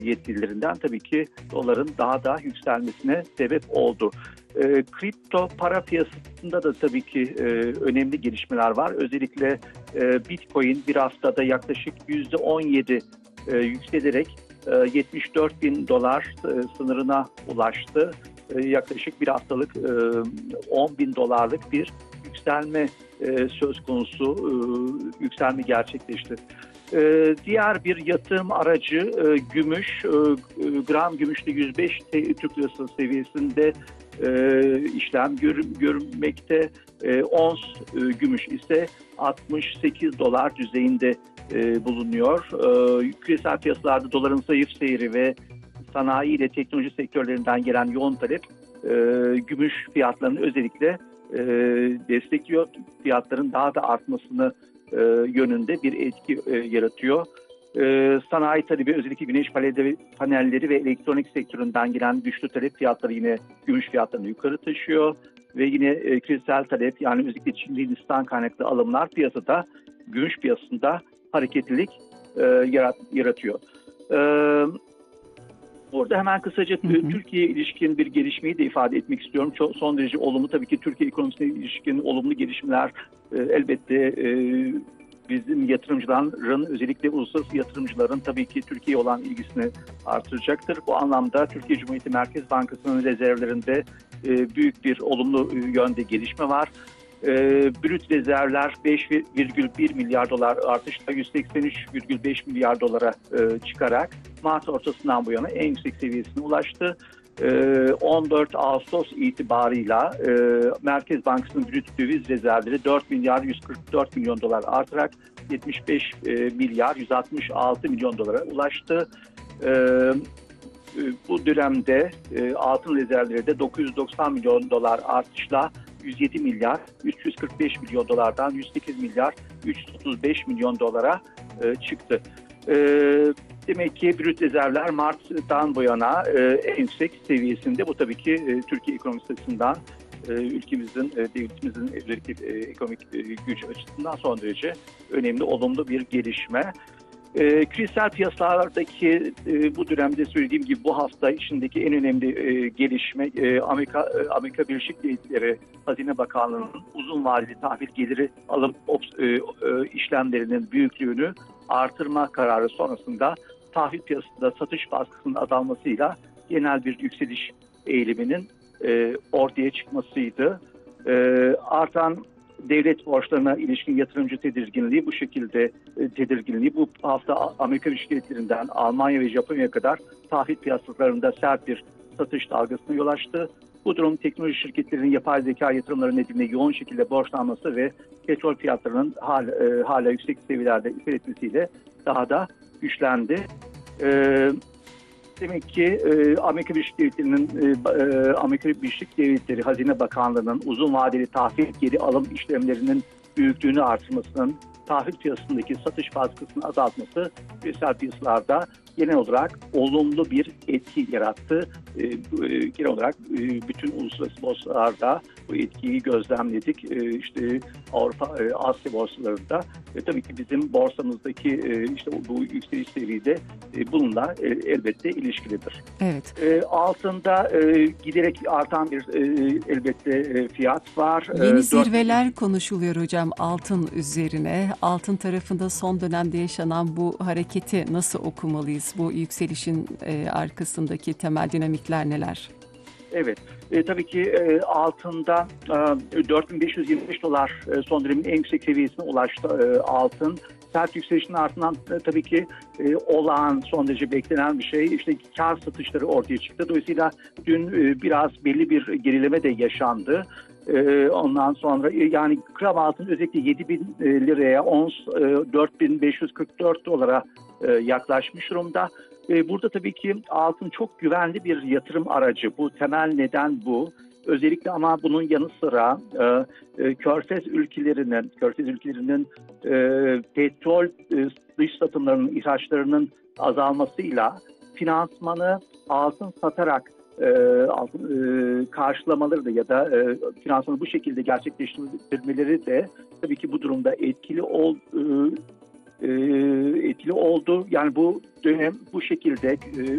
yetkililerinden tabii ki doların daha da yükselmesine sebep oldu. Kripto para piyasasında da tabii ki önemli gelişmeler var. Özellikle Bitcoin bir haftada yaklaşık %17 yükselerek 74 bin dolar sınırına ulaştı. Yaklaşık bir haftalık 10 bin dolarlık bir yükselme söz konusu, yükselme gerçekleşti. Diğer bir yatırım aracı gümüş, gram gümüşte 105 Türk Lirası seviyesinde işlem görülmekte. Ons gümüş ise 68 dolar düzeyinde bulunuyor. Küresel piyasalarda doların zayıf seyri ve sanayi ile teknoloji sektörlerinden gelen yoğun talep gümüş fiyatlarını özellikle destekliyor. Fiyatların daha da artmasını yönünde bir etki yaratıyor. Sanayi talebi özellikle güneş panelleri ve elektronik sektöründen gelen güçlü talep fiyatları yine gümüş fiyatlarını yukarı taşıyor. Ve yine küresel talep yani özellikle Çin ve Hindistan kaynaklı alımlar piyasada, gümüş piyasasında hareketlilik yaratıyor. Burada hemen kısaca Türkiye'ye ilişkin bir gelişmeyi de ifade etmek istiyorum. Çok son derece olumlu. Tabii ki Türkiye ekonomisine ilişkin olumlu gelişmeler elbette bizim yatırımcıların, özellikle uluslararası yatırımcıların tabii ki Türkiye'ye olan ilgisini artıracaktır. Bu anlamda Türkiye Cumhuriyeti Merkez Bankası'nın rezervlerinde büyük bir olumlu yönde gelişme var. Brüt rezervler 5,1 milyar dolar artışla 183,5 milyar dolara çıkarak Mart ortasından bu yana en yüksek seviyesine ulaştı. 14 Ağustos itibarıyla Merkez Bankası'nın brüt döviz rezervleri 4 milyar 144 milyon dolar artarak 75 milyar 166 milyon dolara ulaştı. Bu dönemde altın rezervleri de 990 milyon dolar artışla 107 milyar 345 milyon dolardan 108 milyar 335 milyon dolara çıktı. Demek ki brüt rezervler Mart'tan bu yana en yüksek seviyesinde. Bu tabii ki Türkiye ekonomisi açısından, ülkemizin, devletimizin özellikle ekonomik güç açısından son derece önemli, olumlu bir gelişme. Küresel piyasalardaki bu dönemde söylediğim gibi bu hafta içindeki en önemli gelişme Amerika Birleşik Devletleri Hazine Bakanlığı'nın uzun vadeli tahvil geliri alım işlemlerinin büyüklüğünü artırma kararı sonrasında tahvil piyasasında satış baskısının azalmasıyla genel bir yükseliş eğiliminin ortaya çıkmasıydı. Artan devlet borçlarına ilişkin yatırımcı tedirginliği bu hafta Amerika Birleşik Devletleri'nden Almanya ve Japonya'ya kadar tahvil piyasalarında sert bir satış dalgasına yol açtı. Bu durum teknoloji şirketlerinin yapay zeka yatırımları nedeniyle yoğun şekilde borçlanması ve petrol fiyatlarının hala yüksek seviyelerde seyretmesiyle daha da güçlendi. Demek ki Amerika Birleşik Devletleri Hazine Bakanlığı'nın uzun vadeli tahvil geri alım işlemlerinin büyüklüğünü artırmasının tahvil piyasasındaki satış baskısını azaltması küresel piyasalarda genel olarak olumlu bir etki yarattı. Genel olarak bütün uluslararası borsalarda bu etkiyi gözlemledik. İşte Avrupa, Asya borsalarında ve tabii ki bizim borsamızdaki işte bu yükseliş seviyede bununla elbette ilişkilidir. Evet. Altında giderek artan bir elbette fiyat var. Yeni zirveler konuşuluyor hocam altın üzerine. Altın tarafında son dönemde yaşanan bu hareketi nasıl okumalıyız? Bu yükselişin arkasındaki temel dinamikler neler? Evet, tabii ki altında 4.525 dolar son dönemin en yüksek seviyesine ulaştı altın. Sert yükselişin ardından tabii ki olağan, son derece beklenen bir şey. İşte kar satışları ortaya çıktı. Dolayısıyla dün biraz belli bir gerileme de yaşandı. Ondan sonra yani gram altın özellikle 7.000 liraya, ons 4.544 dolara yaklaşmış durumda. Burada tabii ki altın çok güvenli bir yatırım aracı. Bu temel neden bu. Özellikle ama bunun yanı sıra Körfez ülkelerinin petrol dış satımlarının, ihraçlarının azalmasıyla finansmanı altın satarak karşılamaları da ya da finansmanı bu şekilde gerçekleştirmeleri de tabii ki bu durumda etkili oldu. Yani bu dönem bu şekilde